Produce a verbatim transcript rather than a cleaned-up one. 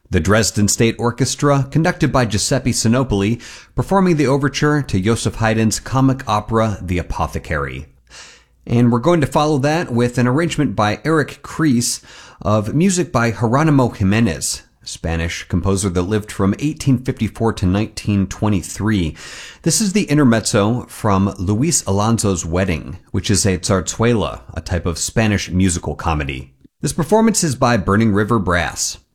The Dresden State Orchestra, conducted by Giuseppe Sinopoli, performing the overture to Joseph Haydn's comic opera The Apothecary. And we're going to follow that with an arrangement by Eric Kreis of music by Geronimo Jimenez, a Spanish composer that lived from eighteen fifty-four to nineteen twenty-three. This is the intermezzo from Luis Alonso's Wedding, which is a zarzuela, a type of Spanish musical comedy. This performance is by Burning River Brass.